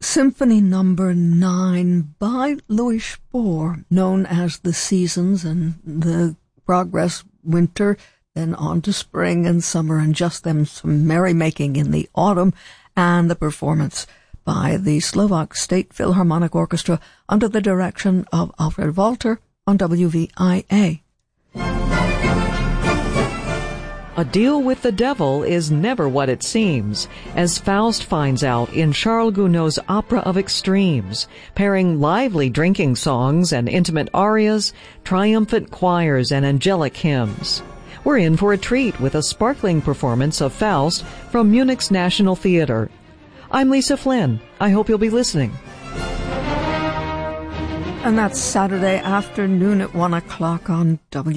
Symphony Number 9 by Louis Spohr, known as The Seasons and the Progress Winter, then on to Spring and Summer, and just them some merrymaking in the autumn, and the performance by the Slovak State Philharmonic Orchestra under the direction of Alfred Walter on WVIA. A deal with the devil is never what it seems, as Faust finds out in Charles Gounod's Opera of Extremes, pairing lively drinking songs and intimate arias, triumphant choirs, and angelic hymns. We're in for a treat with a sparkling performance of Faust from Munich's National Theatre. I'm Lisa Flynn. I hope you'll be listening. And that's Saturday afternoon at 1 o'clock on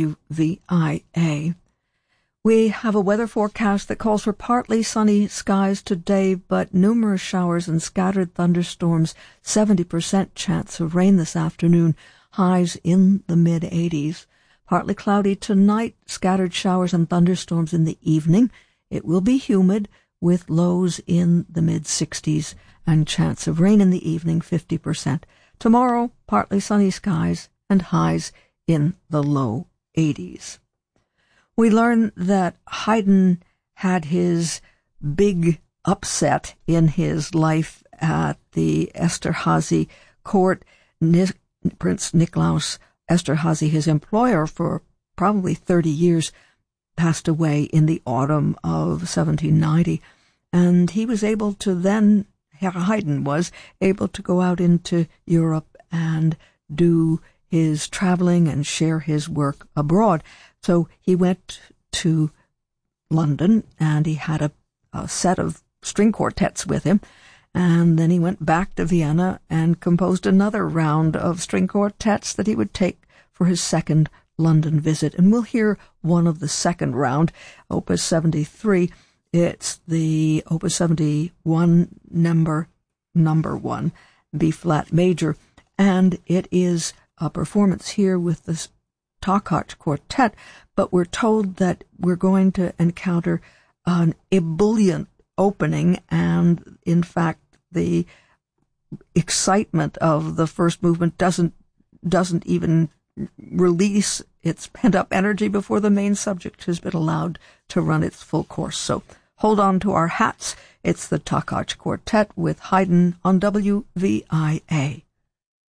WVIA. We have a weather forecast that calls for partly sunny skies today, but numerous showers and scattered thunderstorms, 70% chance of rain this afternoon, highs in the mid-80s. Partly cloudy tonight, scattered showers and thunderstorms in the evening. It will be humid with lows in the mid-60s and chance of rain in the evening, 50%. Tomorrow, partly sunny skies and highs in the low 80s. We learn that Haydn had his big upset in his life at the Esterházy court. Prince Niklaus Esterházy, his employer for probably 30 years, passed away in the autumn of 1790, and he was able to then, Haydn was able to go out into Europe and do his traveling and share his work abroad. So he went to London, and he had a set of string quartets with him, and then he went back to Vienna and composed another round of string quartets that he would take for his second London visit. And we'll hear one of the second round, Opus 73. It's the Opus 71 number 1, B-flat major, and it is a performance here with the Takács Quartet, but we're told that we're going to encounter an ebullient opening, and in fact the excitement of the first movement doesn't even release its pent-up energy before the main subject has been allowed to run its full course. So hold on to our hats. It's the Takács Quartet with Haydn on WVIA.